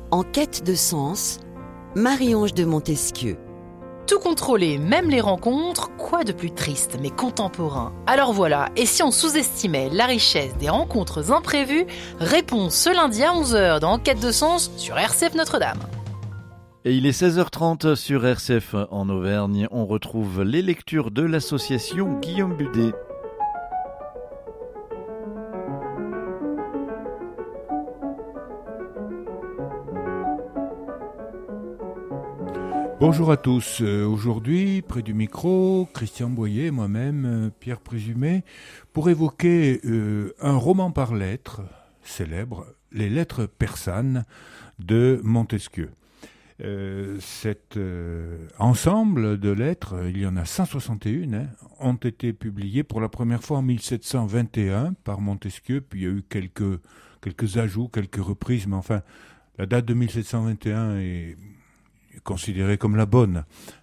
En quête de sens, Marie-Ange de Montesquieu. Tout contrôler, même les rencontres, quoi de plus triste mais contemporain. Alors voilà, et si on sous-estimait la richesse des rencontres imprévues? Réponse ce lundi à 11h dans En quête de sens sur RCF Notre-Dame. Et il est 16h30 sur RCF en Auvergne. On retrouve les lectures de l'association Guillaume Budet. Bonjour à tous. Aujourd'hui, près du micro, Christian Boyer, moi-même, Pierre Présumé, pour évoquer un roman par lettres célèbre, Les Lettres persanes de Montesquieu. Cet ensemble de lettres, il y en a 161, ont été publiées pour la première fois en 1721 par Montesquieu, puis il y a eu quelques ajouts, quelques reprises, mais enfin, la date de 1721 est considérée comme la bonne.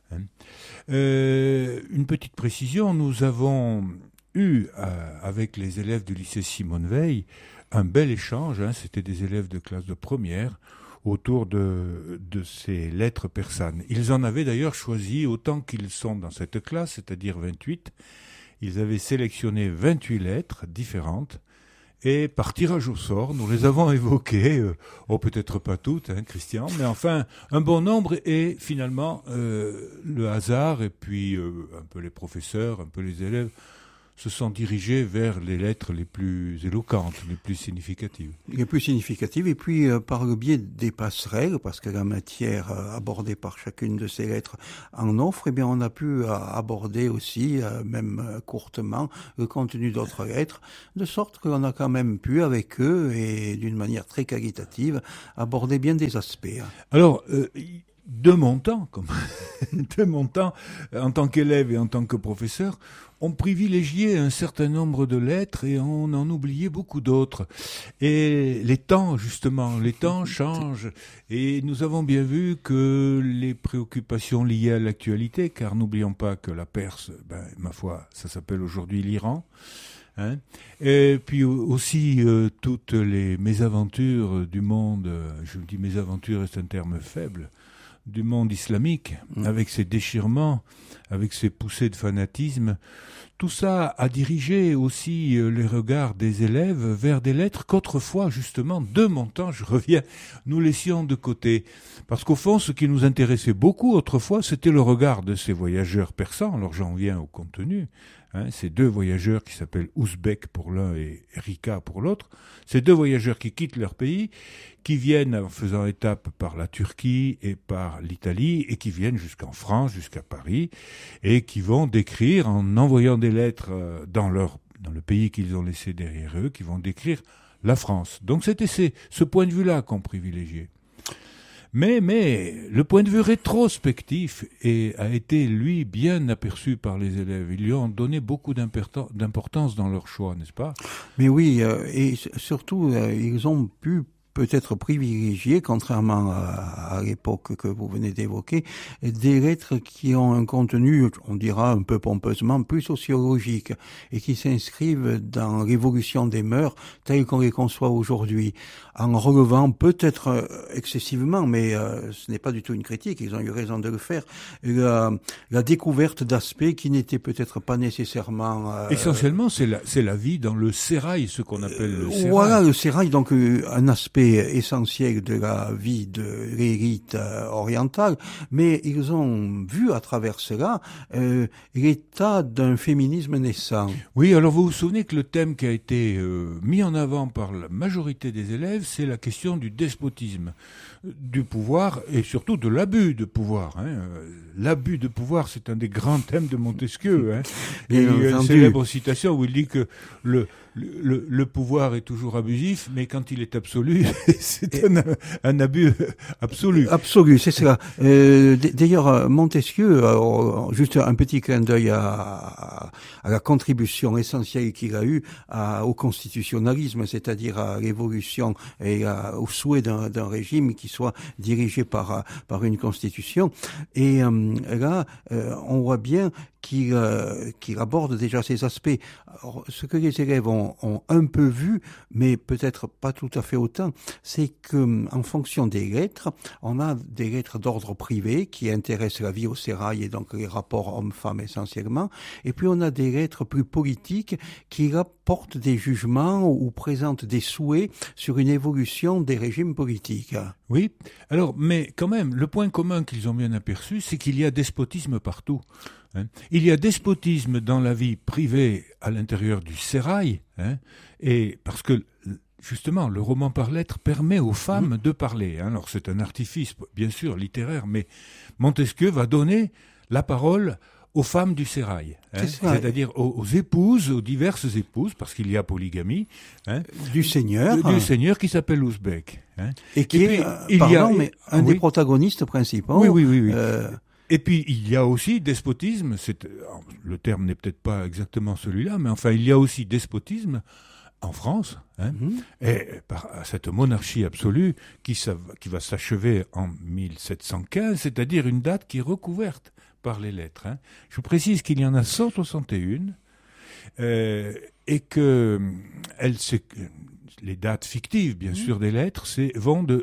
Une petite précision, nous avons eu avec les élèves du lycée Simone Veil un bel échange, c'était des élèves de classe de première, autour de ces lettres persanes. Ils en avaient d'ailleurs choisi autant qu'ils sont dans cette classe, c'est-à-dire 28. Ils avaient sélectionné 28 lettres différentes et par tirage au sort, nous les avons évoquées, peut-être pas toutes, Christian, mais enfin un bon nombre, et finalement le hasard et puis un peu les professeurs, un peu les élèves se sont dirigés vers les lettres les plus éloquentes, les plus significatives. Les plus significatives, et puis par le biais des passerelles, parce que la matière abordée par chacune de ces lettres en offre, eh bien on a pu aborder aussi, même courtement, le contenu d'autres lettres, de sorte qu'on a quand même pu, avec eux, et d'une manière très qualitative, aborder bien des aspects. Alors, de mon temps, en tant qu'élève et en tant que professeur, on privilégiait un certain nombre de lettres et on en oubliait beaucoup d'autres. Et les temps changent. Et nous avons bien vu que les préoccupations liées à l'actualité, car n'oublions pas que la Perse, ma foi, ça s'appelle aujourd'hui l'Iran, et puis aussi toutes les mésaventures du monde, je dis mésaventures, c'est un terme faible, du monde islamique, avec ses déchirements, avec ses poussées de fanatisme. Tout ça a dirigé aussi les regards des élèves vers des lettres qu'autrefois, justement, de mon temps, je reviens, nous laissions de côté. Parce qu'au fond, ce qui nous intéressait beaucoup autrefois, c'était le regard de ces voyageurs persans. Alors j'en viens au contenu. Ces deux voyageurs qui s'appellent Ouzbek pour l'un et Rika pour l'autre, ces deux voyageurs qui quittent leur pays, qui viennent en faisant étape par la Turquie et par l'Italie, et qui viennent jusqu'en France, jusqu'à Paris, et qui vont décrire, en envoyant des lettres dans le pays qu'ils ont laissé derrière eux, qui vont décrire la France. Donc c'était ce point de vue-là qu'on privilégiait. Mais le point de vue rétrospectif a été, lui, bien aperçu par les élèves. Ils lui ont donné beaucoup d'importance dans leur choix, n'est-ce pas? Mais oui, et surtout, ils ont pu peut-être privilégier, contrairement à l'époque que vous venez d'évoquer, des lettres qui ont un contenu, on dira un peu pompeusement, plus sociologique, et qui s'inscrivent dans l'évolution des mœurs telles qu'on les conçoit aujourd'hui, en relevant peut-être excessivement, mais ce n'est pas du tout une critique, ils ont eu raison de le faire, la découverte d'aspects qui n'étaient peut-être pas nécessairement... Essentiellement, c'est la vie dans le sérail, ce qu'on appelle le sérail. Voilà, le sérail, donc un aspect essentiel de la vie de l'élite orientale, mais ils ont vu à travers cela l'état d'un féminisme naissant. Oui, alors vous vous souvenez que le thème qui a été mis en avant par la majorité des élèves, c'est la question du despotisme, du pouvoir et surtout de l'abus de pouvoir. L'abus de pouvoir, c'est un des grands thèmes de Montesquieu. Et il y a une célèbre citation où il dit que le pouvoir est toujours abusif, mais quand il est absolu, c'est un abus absolu. Absolu, c'est cela. D'ailleurs, Montesquieu, juste un petit clin d'œil à la contribution essentielle qu'il a eue au constitutionnalisme, c'est-à-dire à l'évolution et au souhait d'un régime qui soit dirigé par une constitution. Et là, on voit bien qui aborde déjà ces aspects. Alors, ce que les élèves ont un peu vu, mais peut-être pas tout à fait autant, c'est que en fonction des lettres, on a des lettres d'ordre privé qui intéressent la vie au sérail et donc les rapports hommes-femmes essentiellement, et puis on a des lettres plus politiques qui apportent des jugements ou présentent des souhaits sur une évolution des régimes politiques. Oui, alors, mais quand même, le point commun qu'ils ont bien aperçu, c'est qu'il y a despotisme partout. Il y a despotisme dans la vie privée à l'intérieur du sérail, et parce que justement, le roman par lettres permet aux femmes de parler. Alors c'est un artifice, bien sûr, littéraire, mais Montesquieu va donner la parole aux femmes du sérail, c'est-à-dire aux épouses, aux diverses épouses, parce qu'il y a polygamie, du seigneur qui s'appelle Ouzbek, et qui est un des protagonistes principaux. Oui. Et puis il y a aussi despotisme. Le terme n'est peut-être pas exactement celui-là, mais enfin il y a aussi despotisme en France, et par cette monarchie absolue qui va s'achever en 1715, c'est-à-dire une date qui est recouverte par les lettres. Je vous précise qu'il y en a 161 et que les dates fictives, bien sûr, des lettres, vont de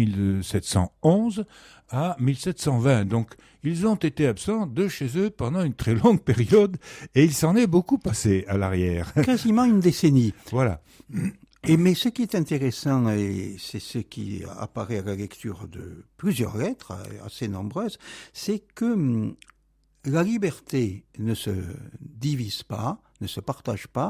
1711 à 1720. Donc, ils ont été absents de chez eux pendant une très longue période et il s'en est beaucoup passé à l'arrière. Quasiment une décennie. Voilà. Mais ce qui est intéressant, et c'est ce qui apparaît à la lecture de plusieurs lettres, assez nombreuses, c'est que la liberté ne se divise pas, ne se partage pas,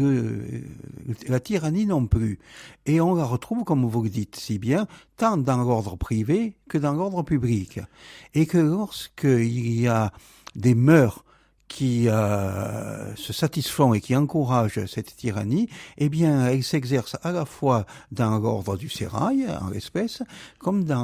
la tyrannie non plus. Et on la retrouve, comme vous le dites si bien, tant dans l'ordre privé que dans l'ordre public. Et que lorsqu'il y a des mœurs qui se satisfont et qui encouragent cette tyrannie, eh bien, elle s'exerce à la fois dans l'ordre du sérail, en l'espèce, comme dans